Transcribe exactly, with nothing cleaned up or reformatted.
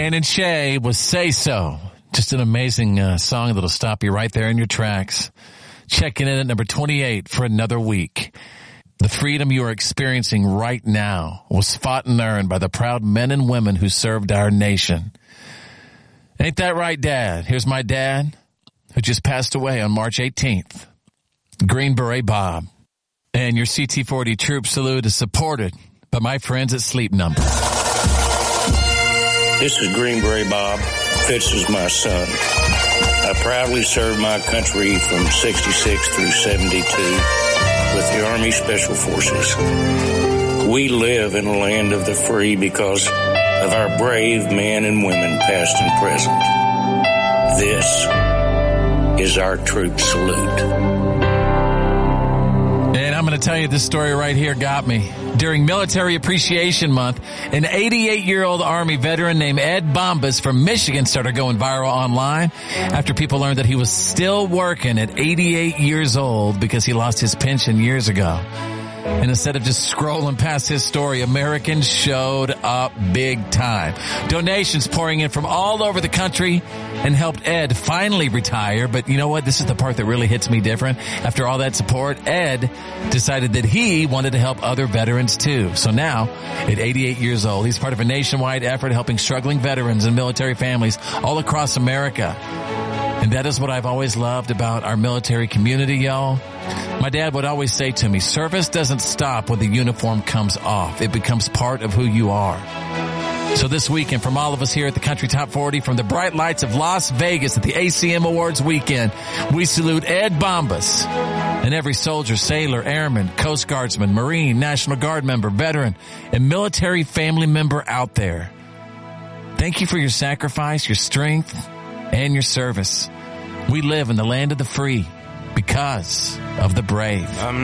Dan and Shay was Say So. Just an amazing uh, song that'll stop you right there in your tracks. Checking in at number twenty-eight for another week. The freedom you are experiencing right now was fought and earned by the proud men and women who served our nation. Ain't that right, Dad? Here's my dad, who just passed away on March eighteenth. Green Beret Bob. And your C T forty troop salute is supported by my friends at Sleep Number. This is Green Beret Bob. Fitz is my son. I proudly served my country from sixty-six through seventy-two with the Army Special Forces. We live in a land of the free because of our brave men and women, past and present. This is our troop salute. And I'm going to tell you this story right here got me. During Military Appreciation Month, an eighty-eight-year-old Army veteran named Ed Bombas from Michigan started going viral online after people learned that he was still working at eighty-eight years old because he lost his pension years ago. And instead of just scrolling past his story, Americans showed up big time. Donations pouring in from all over the country and helped Ed finally retire. But you know what? This is the part that really hits me different. After all that support, Ed decided that he wanted to help other veterans too. So now, at eighty-eight years old, he's part of a nationwide effort helping struggling veterans and military families all across America. And that is what I've always loved about our military community, y'all. My dad would always say to me, service doesn't stop when the uniform comes off. It becomes part of who you are. So this weekend, from all of us here at the Country Top forty, from the bright lights of Las Vegas at the A C M Awards weekend, we salute Ed Bombas and every soldier, sailor, airman, Coast Guardsman, Marine, National Guard member, veteran, and military family member out there. Thank you for your sacrifice, your strength, and your service. We live in the land of the free because of the brave. I'm